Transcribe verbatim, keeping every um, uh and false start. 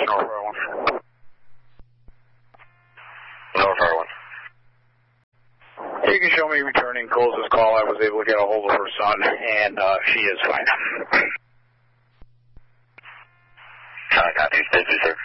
North Ireland. North Ireland. You can show me returning Coles' call. I was able to get a hold of her son, and uh, she is fine. I got you. Thank you, sir.